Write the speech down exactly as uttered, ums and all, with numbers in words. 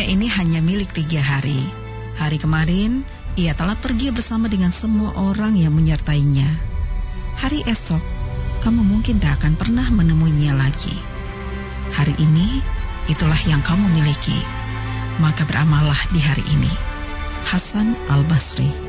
Dunia ini hanya milik tiga hari. Hari kemarin, ia telah pergi bersama dengan semua orang yang menyertainya. Hari esok, kamu mungkin tak akan pernah menemuinya lagi. Hari ini, itulah yang kamu miliki. Maka beramallah di hari ini. Hasan Al-Basri.